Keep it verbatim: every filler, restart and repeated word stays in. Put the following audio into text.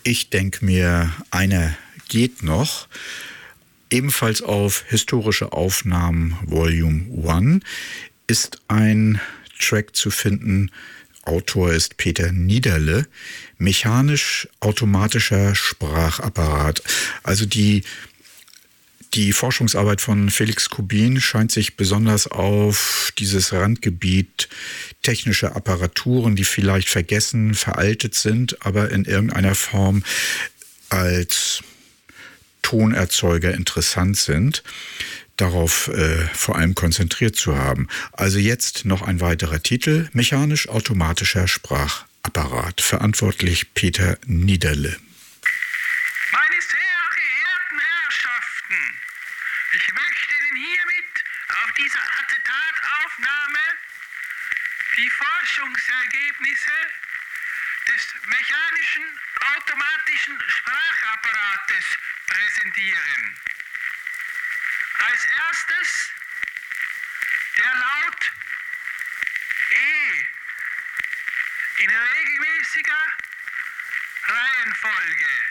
Ich denke mir, einer geht noch. Ebenfalls auf Historische Aufnahmen Volume eins ist ein Track zu finden. Autor ist Peter Niederle. Mechanisch-automatischer Sprachapparat. Also die Die Forschungsarbeit von Felix Kubin scheint sich besonders auf dieses Randgebiet technische Apparaturen, die vielleicht vergessen, veraltet sind, aber in irgendeiner Form als Tonerzeuger interessant sind, darauf äh, vor allem konzentriert zu haben. Also jetzt noch ein weiterer Titel, mechanisch-automatischer Sprachapparat. Verantwortlich Peter Niederle. Meine sehr geehrten Herrschaften, ich möchte Ihnen hiermit auf dieser Attentataufnahme die Forschungsergebnisse des mechanischen automatischen Sprachapparates präsentieren. Als erstes der Laut E in regelmäßiger Reihenfolge.